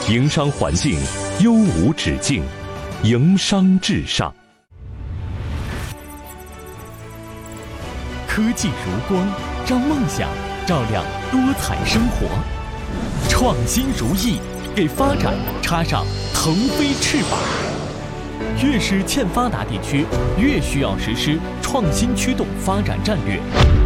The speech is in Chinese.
营商环境优无止境，营商至上。 科技如光，让梦想照亮多彩生活；创新如翼，给发展插上腾飞翅膀。越是欠发达地区，越需要实施创新驱动发展战略。